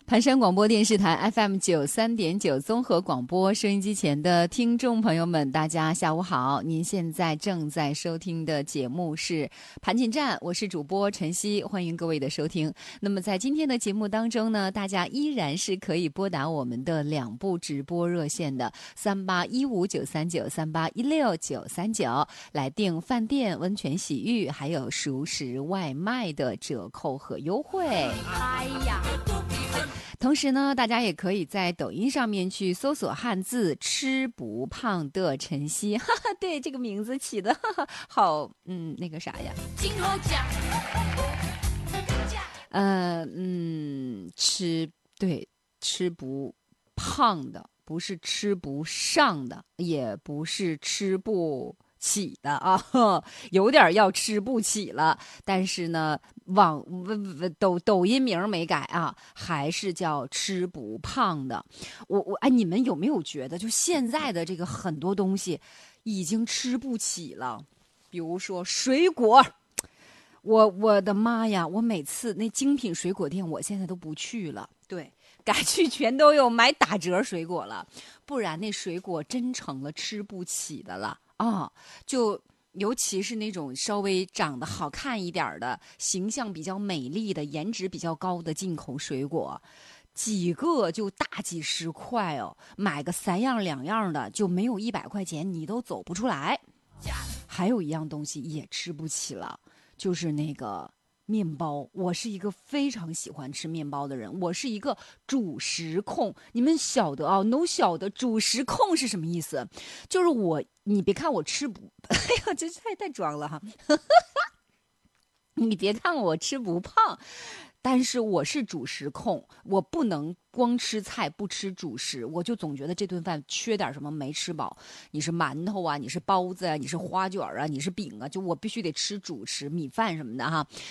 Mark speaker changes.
Speaker 1: 盘山广播电视台 FM93.9 综合广播，收音机前的听众朋友们，大家下午好！您现在正在收听的节目是盘锦站，我是主播晨曦，欢迎各位的收听。那么在今天的节目当中呢，大家依然是可以拨打我们的2部直播热线的3815-939、3816-939来订饭店、温泉洗浴还有熟食外卖的折扣和优惠。哎呀！同时呢，大家也可以在抖音上面去搜索汉字“吃不胖的晨曦”，哈哈，对，这个名字起的好，那个啥呀，金猴奖，吃不胖的，不是吃不上的，也不是吃不起的啊，有点要吃不起了，但是呢，抖音名没改啊，还是叫吃不胖的。你们有没有觉得，就现在的这个很多东西已经吃不起了？比如说水果，我的妈呀！我每次那精品水果店，我现在都不去了，对，改去全都有买打折水果了，不然那水果真成了吃不起的了。就尤其是那种稍微长得好看一点的、形象比较美丽的、颜值比较高的进口水果，几个就大几十块哦，买个3样2样的就没有100块钱，你都走不出来。还有一样东西也吃不起了，就是那个面包。我是一个非常喜欢吃面包的人，我是一个主食控。你们晓得啊？no 晓得主食控是什么意思？就是你别看我吃不，哎呀，这太装了哈！你别看我吃不胖，但是我是主食控，我不能光吃菜不吃主食，我就总觉得这顿饭缺点什么没吃饱。你是馒头啊，你是包子啊，你是花卷啊，你是饼啊，就我必须得吃主食，米饭什么的哈。